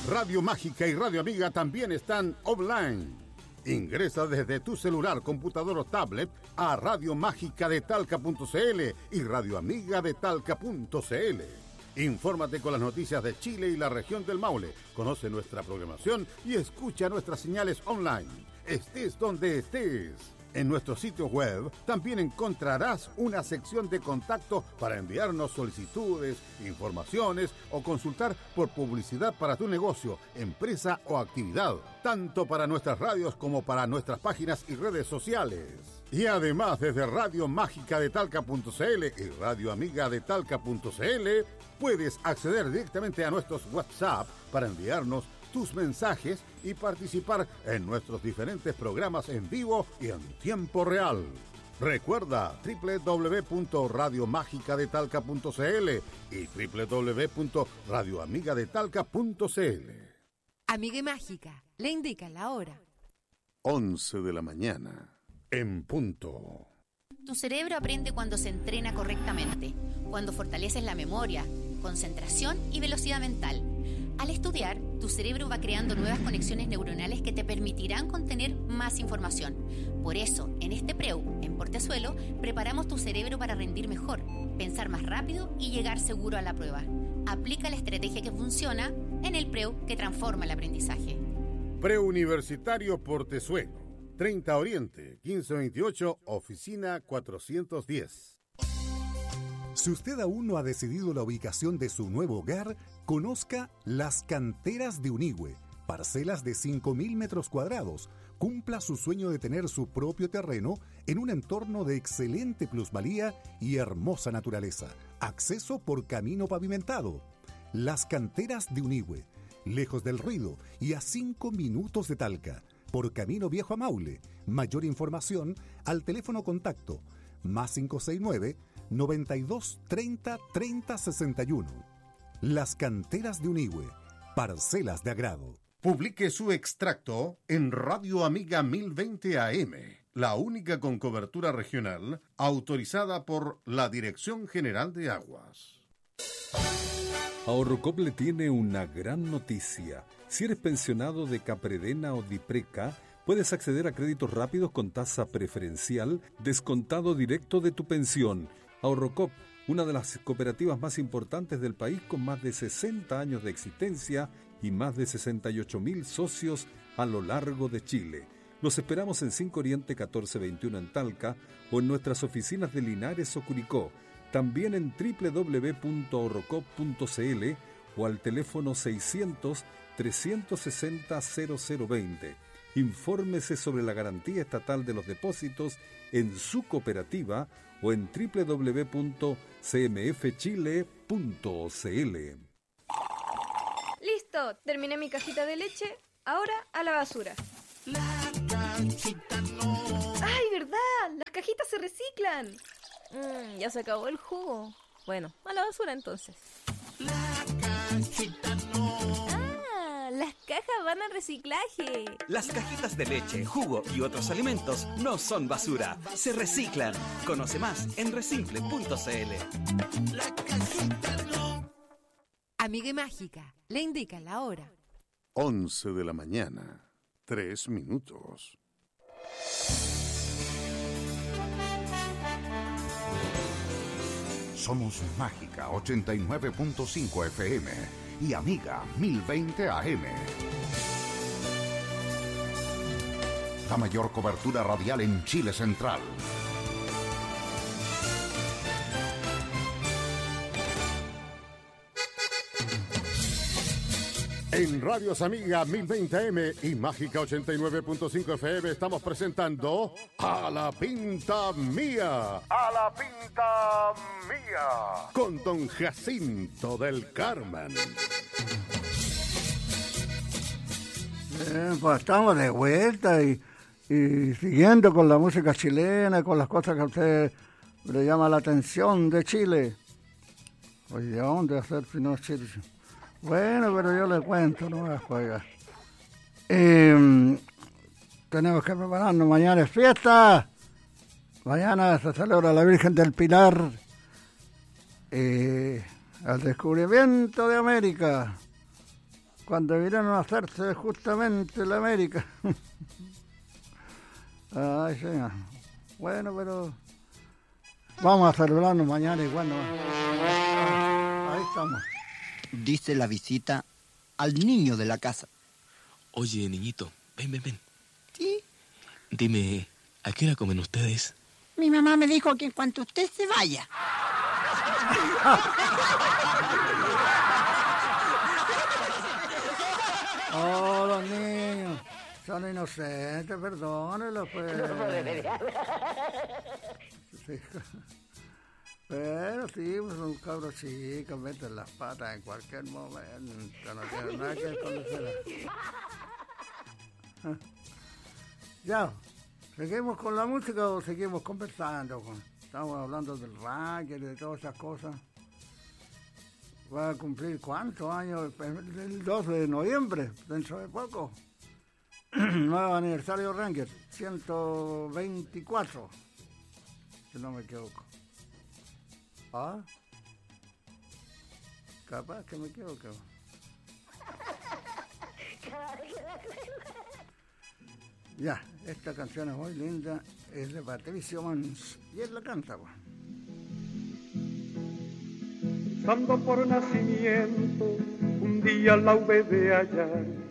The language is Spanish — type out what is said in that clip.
Radio Mágica y Radio Amiga también están online. Ingresa desde tu celular, computador o tablet a radiomágicadetalca.cl y radioamigadetalca.cl. Infórmate con las noticias de Chile y la región del Maule. Conoce nuestra programación y escucha nuestras señales online. Estés donde estés. En nuestro sitio web también encontrarás una sección de contacto para enviarnos solicitudes, informaciones o consultar por publicidad para tu negocio, empresa o actividad, tanto para nuestras radios como para nuestras páginas y redes sociales. Y además desde radiomágicadetalca.cl y radioamigadetalca.cl puedes acceder directamente a nuestros WhatsApp para enviarnos tus mensajes y participar en nuestros diferentes programas en vivo y en tiempo real. Recuerda www.radiomágicadetalca.cl y www.radioamigadetalca.cl. Amiga y Mágica, le indica la hora. 11 de la mañana, en punto. Tu cerebro aprende cuando se entrena correctamente, cuando fortaleces la memoria, concentración y velocidad mental. Al estudiar, tu cerebro va creando nuevas conexiones neuronales que te permitirán contener más información. Por eso, en este PREU, en Portezuelo, preparamos tu cerebro para rendir mejor, pensar más rápido y llegar seguro a la prueba. Aplica la estrategia que funciona en el PREU que transforma el aprendizaje. Preuniversitario Portezuelo, 30 Oriente, 1528, oficina 410. Si usted aún no ha decidido la ubicación de su nuevo hogar, conozca Las Canteras de Unigüe, parcelas de 5.000 metros cuadrados. Cumpla su sueño de tener su propio terreno en un entorno de excelente plusvalía y hermosa naturaleza. Acceso por camino pavimentado. Las Canteras de Unigüe, lejos del ruido y a 5 minutos de Talca, por Camino Viejo a Maule. Mayor información al teléfono contacto +569 92 30 30 61. Las Canteras de Unigüe, parcelas de agrado. Publique su extracto en Radio Amiga 1020 AM, la única con cobertura regional autorizada por la Dirección General de Aguas. Ahorrocop le tiene una gran noticia. Si eres pensionado de Capredena o Dipreca, puedes acceder a créditos rápidos con tasa preferencial, descontado directo de tu pensión. Ahorrocop, una de las cooperativas más importantes del país con más de 60 años de existencia y más de 68.000 socios a lo largo de Chile. Los esperamos en 5 Oriente 1421 en Talca o en nuestras oficinas de Linares o Curicó. También en www.ahorrocop.cl o al teléfono 600-360-0020. Infórmese sobre la garantía estatal de los depósitos en su cooperativa o en www.cmfchile.cl. Listo, terminé mi cajita de leche. Ahora a la basura. La cajita no. ¡Ay, verdad! ¡Las cajitas se reciclan! Ya se acabó el jugo. Bueno, a la basura entonces. La cajita no. Las cajas van al reciclaje. Las cajitas de leche, jugo y otros alimentos no son basura, se reciclan. Conoce más en resimple.cl. La cajita no. Amiga y Mágica, le indica la hora. 11 de la mañana, 3 minutos. Somos Mágica 89.5 FM y Amiga 1020 AM. La mayor cobertura radial en Chile Central. En Radios Amiga 1020 AM y Mágica 89.5 FM estamos presentando A la Pinta Mía. A la Pinta Mía. Con don Jacinto del Carmen. Pues estamos de vuelta y siguiendo con la música chilena, con las cosas que a usted le llama la atención de Chile. Oye, ¿de dónde hacer si no es Chile? Bueno, pero yo le cuento, no me juega. Tenemos que prepararnos, mañana es fiesta. Mañana se celebra la Virgen del Pilar, el descubrimiento de América. cuando vinieron a hacerse justamente la América. Ay, señor. Bueno, pero vamos a celebrarnos mañana igual, ¿no? Ahí estamos. Dice la visita al niño de la casa. Oye, niñito, ven. ¿Sí? Dime, ¿a qué hora comen ustedes? Mi mamá me dijo que en cuanto usted se vaya. Oh, los niños son inocentes, perdónenlos, pues. Sí. Pero sí, pues son cabros chicos, meten las patas en cualquier momento, no tienen nada que conocer. Ya, ¿seguimos con la música o seguimos conversando? Estamos hablando del ranking y de todas esas cosas. ¿Va a cumplir cuántos años? El 12 de noviembre, dentro de poco. Nuevo aniversario Ranger, 124, si no me equivoco. ¿Ah? Capaz que me equivoco. Ya, esta canción es muy linda, es de Patricio Mans, y él la canta, pues. Santo por nacimiento, un día la hube de hallar,